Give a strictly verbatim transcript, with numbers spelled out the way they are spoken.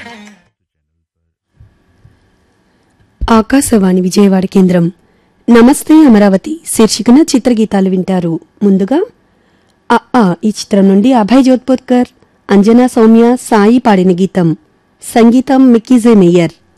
ఆకాశవాణి విజయవాడ కేంద్రం. నమస్తే అమరావతి శీర్షికన చిత్రగీతాలు వింటారు. ముందుగా అ ఆ ఈ చిత్రం నుండి అభయ్ జోధ్పూర్కర్, అంజనా సౌమ్య, సాయి పాడిన గీతం. సంగీతం మిక్కీజే మేయర్.